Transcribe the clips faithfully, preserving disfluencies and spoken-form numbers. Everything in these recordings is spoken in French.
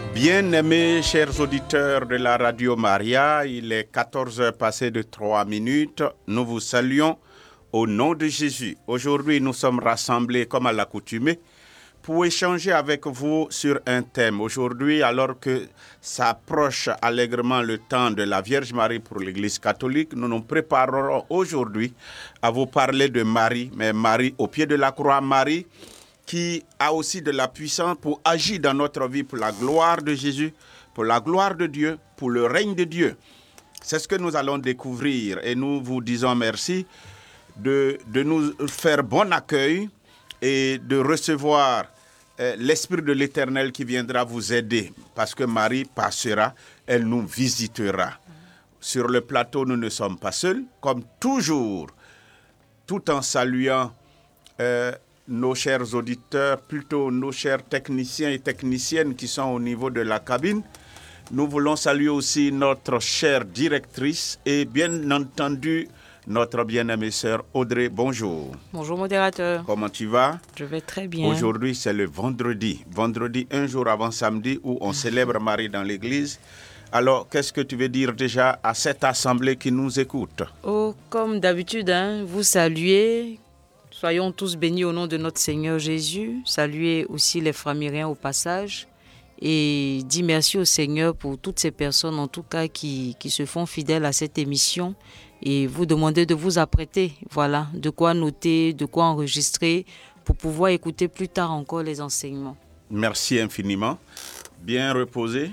Bien-aimés chers auditeurs de la Radio Maria, il est quatorze heures passées de trois minutes. Nous vous saluons au nom de Jésus. Aujourd'hui, nous sommes rassemblés comme à l'accoutumée pour échanger avec vous sur un thème. Aujourd'hui, alors que s'approche allègrement le temps de la Vierge Marie pour l'Église catholique, nous nous préparerons aujourd'hui à vous parler de Marie, mais Marie au pied de la croix, Marie qui a aussi de la puissance pour agir dans notre vie pour la gloire de Jésus, pour la gloire de Dieu, pour le règne de Dieu. C'est ce que nous allons découvrir et nous vous disons merci de, de nous faire bon accueil et de recevoir euh, l'Esprit de l'Éternel qui viendra vous aider parce que Marie passera, elle nous visitera. Sur le plateau, nous ne sommes pas seuls, comme toujours, tout en saluant euh, nos chers auditeurs, plutôt nos chers techniciens et techniciennes qui sont au niveau de la cabine. Nous voulons saluer aussi notre chère directrice et bien entendu notre bien-aimée sœur Audrey. Bonjour. Bonjour modérateur. Comment tu vas? Je vais très bien. Aujourd'hui, c'est le vendredi. Vendredi, un jour avant samedi, où on célèbre Marie dans l'église. Alors, qu'est-ce que tu veux dire déjà à cette assemblée qui nous écoute? Oh, comme d'habitude, hein, vous saluez. Soyons tous bénis au nom de notre Seigneur Jésus. Saluez aussi les framiriens au passage. Et dis merci au Seigneur pour toutes ces personnes, en tout cas, qui, qui se font fidèles à cette émission. Et vous demandez de vous apprêter, voilà, de quoi noter, de quoi enregistrer, pour pouvoir écouter plus tard encore les enseignements. Merci infiniment. Bien reposé.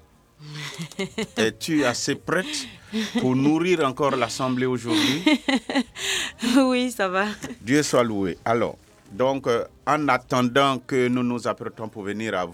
Es-tu assez prête pour nourrir encore l'assemblée aujourd'hui? Oui, ça va. Dieu soit loué. Alors, donc, euh, en attendant que nous nous apprêtons pour venir à